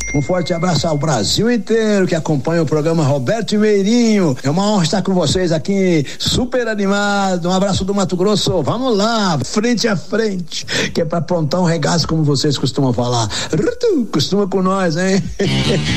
Um forte abraço ao Brasil inteiro que acompanha o programa Roberto e Meirinho. É uma honra estar com vocês aqui, super animado. Um abraço do Mato Grosso. Vamos lá, frente a frente, que é pra aprontar um regaço, como vocês costumam falar. Costuma com nós, hein?